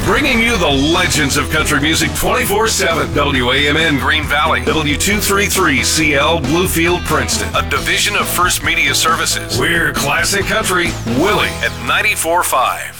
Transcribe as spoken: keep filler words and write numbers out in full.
bringing you the legends of country music twenty-four seven. W A M N Green Valley, W two thirty-three C L Bluefield, Princeton, a division of First Media Services. We're Classic Country, Willie at ninety-four point five.